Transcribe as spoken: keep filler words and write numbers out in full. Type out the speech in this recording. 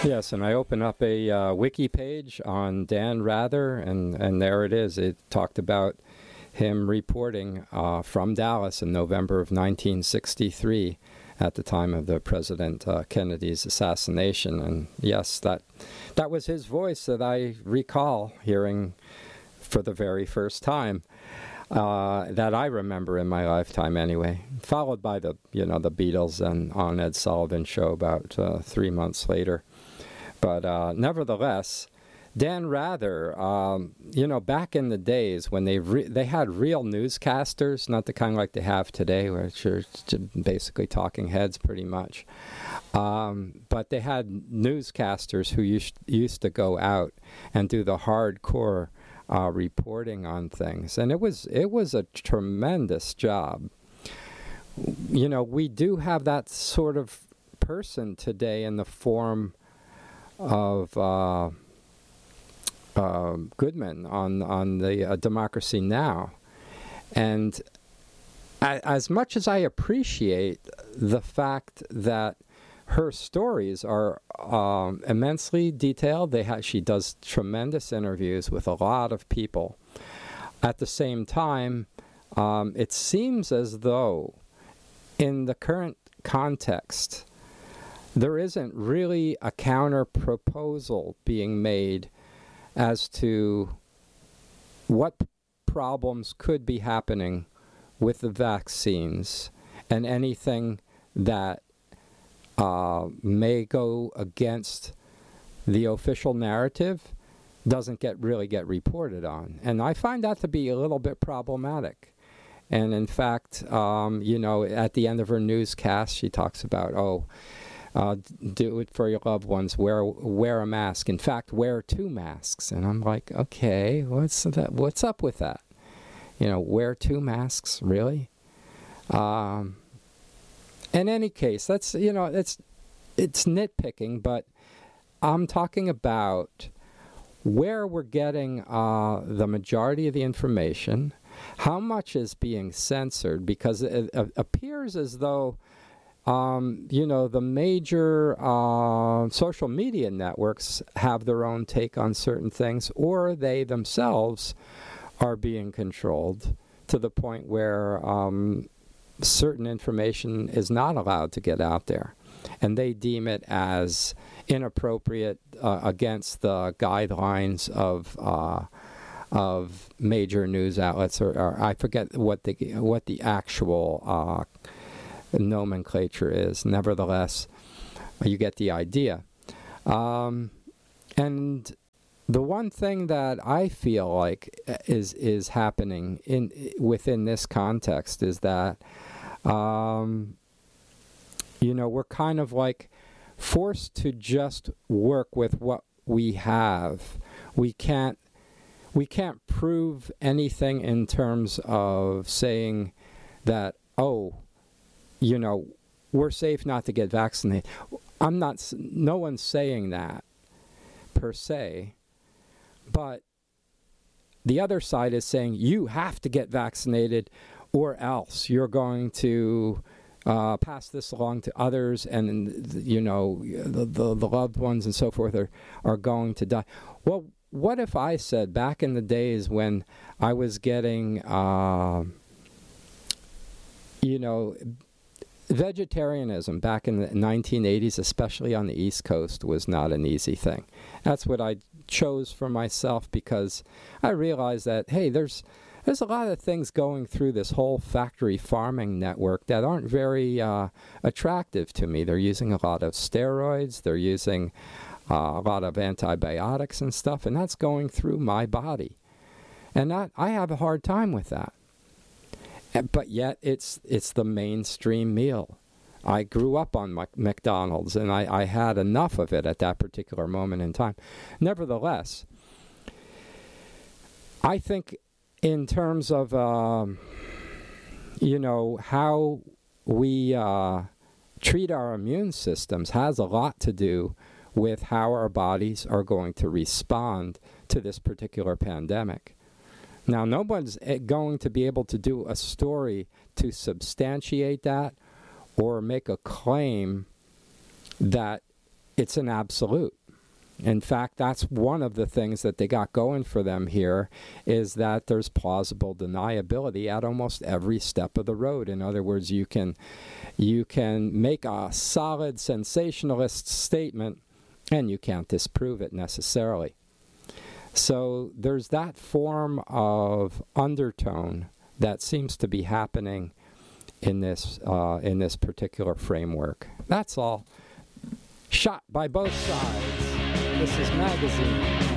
Yes, and I open up a uh, wiki page on Dan Rather, and, and there it is. It talked about him reporting uh, from Dallas in November of nineteen sixty-three at the time of the President uh, Kennedy's assassination. And yes, that that was his voice that I recall hearing for the very first time, uh, that I remember in my lifetime anyway, followed by the, you know, the Beatles and on Ed Sullivan show about uh, three months later. But uh, nevertheless, Dan Rather, um, you know, back in the days when they re- they had real newscasters, not the kind like they have today, which are basically talking heads pretty much. Um, but they had newscasters who used, used to go out and do the hardcore uh, reporting on things. And it was it was a tremendous job. You know, we do have that sort of person today in the form of uh, uh, Goodman on on the uh, Democracy Now! And a- as much as I appreciate the fact that her stories are um, immensely detailed, they ha- she does tremendous interviews with a lot of people. At the same time, um, it seems as though in the current context, there isn't really a counter proposal being made as to what p- problems could be happening with the vaccines and anything that uh, may go against the official narrative doesn't get really get reported on. And I find that to be a little bit problematic. And in fact, um, you know, at the end of her newscast, she talks about, oh, Uh, do it for your loved ones. Wear wear a mask. In fact, wear two masks. And I'm like, okay, what's that? What's up with that? You know, wear two masks, really? Um, in any case, that's you know, it's it's nitpicking, but I'm talking about where we're getting uh, the majority of the information, how much is being censored, because it, it appears as though Um, you know, the major uh, social media networks have their own take on certain things, or they themselves are being controlled to the point where um, certain information is not allowed to get out there. And they deem it as inappropriate uh, against the guidelines of uh, of major news outlets, or, or I forget what the what the actual uh, nomenclature is. Nevertheless, you get the idea. Um, and the one thing that I feel like is is happening in within this context is that, um, you know, we're kind of like forced to just work with what we have. We can't we can't prove anything in terms of saying that, oh, you know, we're safe not to get vaccinated. I'm not, no one's saying that per se, but the other side is saying you have to get vaccinated or else you're going to uh, pass this along to others, and, you know, the, the, the loved ones and so forth are, are going to die. Well, what if I said back in the days when I was getting, uh, you know, vegetarianism back in the nineteen eighties, especially on the East Coast, was not an easy thing. That's what I chose for myself because I realized that, hey, there's there's a lot of things going through this whole factory farming network that aren't very uh, attractive to me. They're using a lot of steroids. They're using uh, a lot of antibiotics and stuff, and that's going through my body. And that, I have a hard time with that. But yet, it's it's the mainstream meal. I grew up on Mac- McDonald's, and I, I had enough of it at that particular moment in time. Nevertheless, I think in terms of, um, you know, how we uh, treat our immune systems has a lot to do with how our bodies are going to respond to this particular pandemic. Now, no one's going to be able to do a story to substantiate that or make a claim that it's an absolute. In fact, that's one of the things that they got going for them here, is that there's plausible deniability at almost every step of the road. In other words, you can you can make a solid sensationalist statement and you can't disprove it necessarily. So there's that form of undertone that seems to be happening in this uh, in this particular framework. That's all. Shot by both sides. This is Magazine.